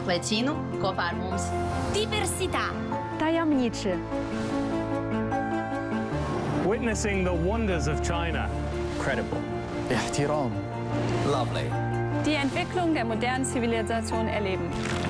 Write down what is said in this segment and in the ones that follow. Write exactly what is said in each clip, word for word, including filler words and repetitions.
Vecino, ko par mums? Diversità. Tajemniczy. Witnessing the wonders of China. Credible. احترام. Lovely. Die Entwicklung der modernen Zivilisation erleben.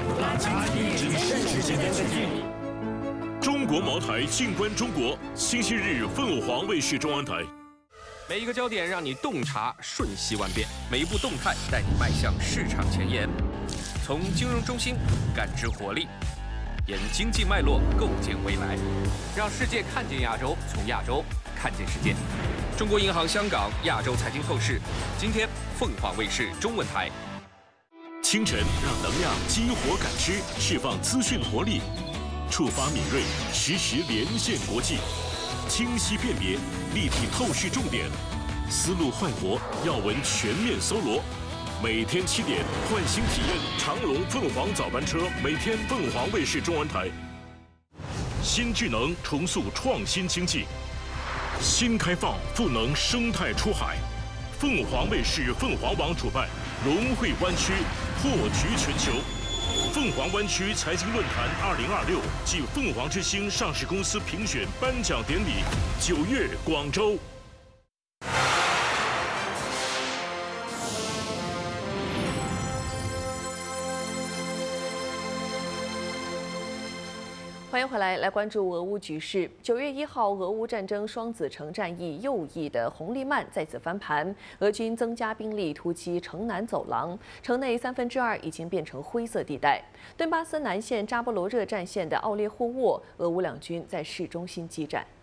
中国茅台，静观中国。星期日，凤凰卫视中文台。 每一个焦点让你洞察瞬息万变，每一步动态带你迈向市场前沿。从金融中心感知活力，沿经济脉络构建未来，让世界看见亚洲，从亚洲看见世界。中国银行香港亚洲财经透视，今天凤凰卫视中文台。 清晨让能量激活感知，释放资讯活力，触发敏锐，实时连线国际，清晰辨别，立体透视重点，思路焕活，要闻全面搜罗。每天七点，唤醒体验长龙凤凰早班车，每天凤凰卫视中文台。新智能重塑创新经济，新开放赋能生态出海。凤凰卫视凤凰网主办，融汇湾区，破局全球。凤凰湾区财经论坛二零二六暨凤凰之星上市公司评选颁奖典礼，九月广州。 欢迎回来，来关注俄乌局势。九月一号，俄乌战争双子城战役右翼的洪利曼再次翻盘，俄军增加兵力突击城南走廊，城内三分之二已经变成灰色地带。顿巴斯南线扎波罗热战线的奥列霍沃，俄乌两军在市中心激战。